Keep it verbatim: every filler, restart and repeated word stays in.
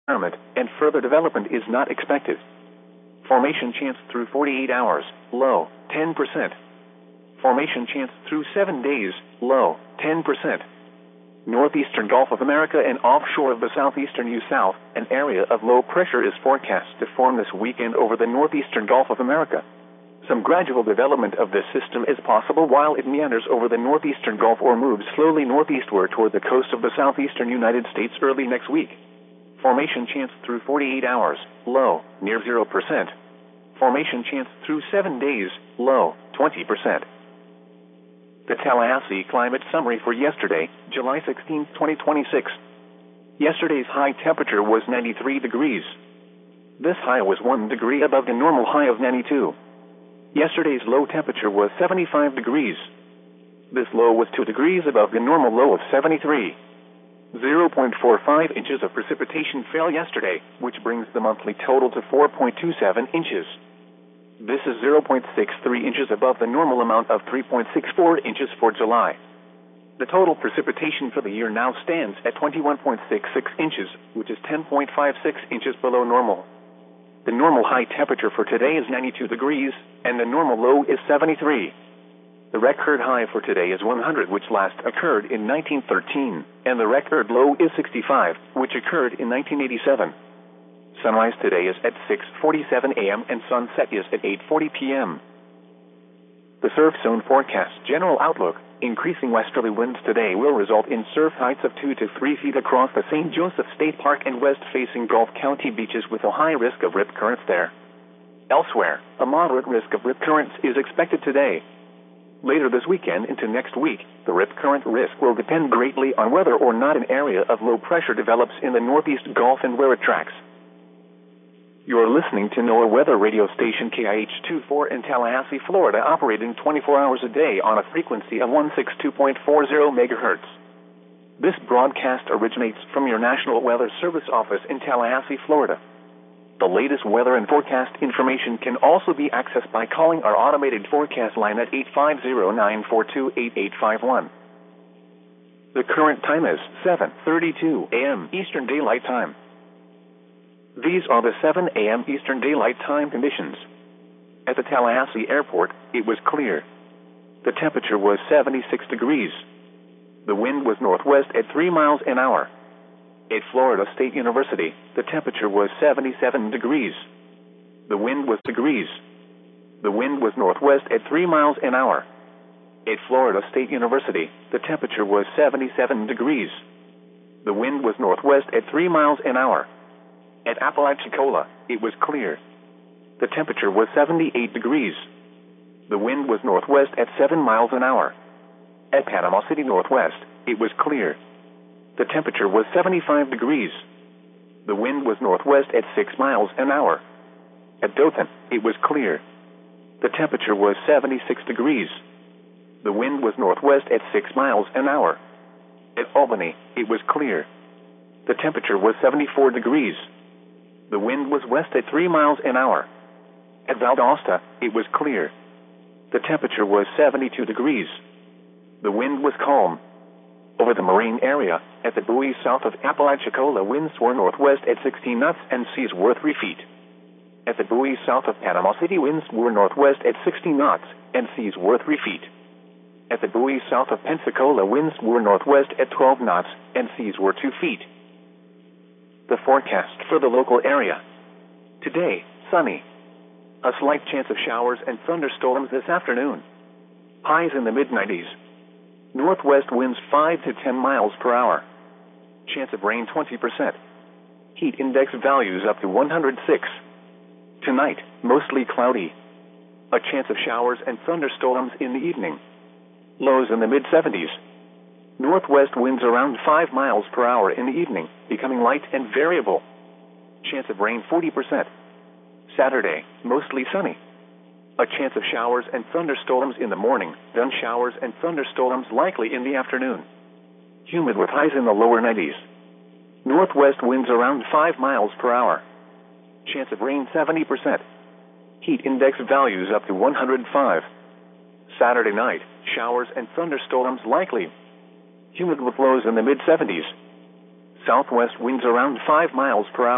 environment, and further development is not expected. Formation chance through forty-eight hours, low, ten percent. Formation chance through seven days, low, ten percent. Northeastern Gulf of America and offshore of the southeastern U S South, an area of low pressure is forecast to form this weekend over the northeastern Gulf of America. Some gradual development of this system is possible while it meanders over the northeastern Gulf or moves slowly northeastward toward the coast of the southeastern United States early next week. Formation chance through forty-eight hours, low, near zero percent. Formation chance through seven days, low, twenty percent. The Tallahassee Climate Summary for yesterday, July sixteenth, twenty twenty-six. Yesterday's high temperature was ninety-three degrees. This high was one degree above the normal high of ninety-two. Yesterday's low temperature was seventy-five degrees. This low was two degrees above the normal low of seventy-three. zero point four five inches of precipitation fell yesterday, which brings the monthly total to four point two seven inches. This is zero point six three inches above the normal amount of three point six four inches for July. The total precipitation for the year now stands at twenty-one point six six inches, which is ten point five six inches below normal. The normal high temperature for today is ninety-two degrees, and the normal low is seventy-three. The record high for today is one hundred, which last occurred in nineteen thirteen, and the record low is sixty-five, which occurred in nineteen eighty-seven. Sunrise today is at six forty-seven a m and sunset is at eight forty p m The surf zone forecast general outlook: increasing westerly winds today will result in surf heights of two to three feet across the Saint Joseph State Park and west-facing Gulf County beaches with a high risk of rip currents there. Elsewhere, a moderate risk of rip currents is expected today. Later this weekend into next week, the rip current risk will depend greatly on whether or not an area of low pressure develops in the northeast Gulf and where it tracks. You're listening to NOAA Weather Radio Station K I H twenty-four in Tallahassee, Florida, operating twenty-four hours a day on a frequency of one sixty-two point four zero megahertz. This broadcast originates from your National Weather Service office in Tallahassee, Florida. The latest weather and forecast information can also be accessed by calling our automated forecast line at eight five zero, nine four two, eight eight five one. The current time is seven thirty-two a m Eastern Daylight Time. These are the seven a m Eastern Daylight Time conditions. At the Tallahassee Airport, it was clear. The temperature was seventy-six degrees. The wind was northwest at three miles an hour. At Florida State University, the temperature was seventy-seven degrees. The wind was degrees. The wind was northwest at three miles an hour. At Florida State University, the temperature was seventy-seven degrees. The wind was northwest at three miles an hour. At Apalachicola, it was clear. The temperature was seventy-eight degrees. The wind was northwest at seven miles an hour. At Panama City Northwest, it was clear. The temperature was seventy-five degrees. The wind was northwest at six miles an hour. At Dothan, it was clear. The temperature was seventy-six degrees. The wind was northwest at six miles an hour. At Albany, it was clear. The temperature was seventy-four degrees. The wind was west at three miles an hour. At Valdosta, it was clear. The temperature was seventy-two degrees. The wind was calm. Over the marine area, at the buoys south of Apalachicola, winds were northwest at sixteen knots and seas were three feet. At the buoys south of Panama City, winds were northwest at sixteen knots and seas were three feet. At the buoys south of Pensacola, winds were northwest at twelve knots and seas were two feet. The forecast for the local area. Today, sunny. A slight chance of showers and thunderstorms this afternoon. Highs in the mid nineties. Northwest winds five to ten miles per hour. Chance of rain twenty percent. Heat index values up to one hundred six. Tonight, mostly cloudy. A chance of showers and thunderstorms in the evening. Lows in the mid seventies. Northwest winds around five miles per hour in the evening, becoming light and variable. Chance of rain forty percent. Saturday, mostly sunny. A chance of showers and thunderstorms in the morning, then showers and thunderstorms likely in the afternoon. Humid with highs in the lower nineties. Northwest winds around five miles per hour. Chance of rain seventy percent. Heat index values up to one hundred five. Saturday night, showers and thunderstorms likely. Humid with lows in the mid seventies. Southwest winds around five miles per hour.